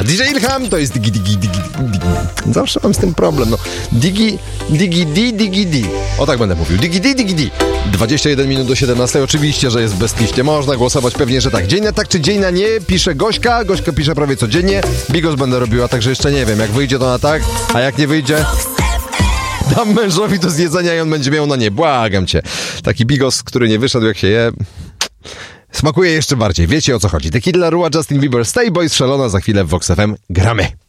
DJ Ilham to jest digi, digi, digi, digi. Zawsze mam z tym problem, no. Digi, digi, di, digi, di. O tak będę mówił. Digi, di, digi, di. 21 minut do 17. Oczywiście, że jest bezpiśnie. Można głosować pewnie, że tak. Dzień na tak czy dzień na nie, pisze Gośka. Gośka pisze prawie codziennie. Bigos będę robiła, także jeszcze nie wiem. Jak wyjdzie, to na tak, a jak nie wyjdzie, dam mężowi do zjedzenia i on będzie miał na nie. Błagam cię. Taki bigos, który nie wyszedł, jak się je, smakuje jeszcze bardziej. Wiecie, o co chodzi. The Kid Laroi, Justin Bieber, Stay Boys, Szalona. Za chwilę w Vox FM gramy.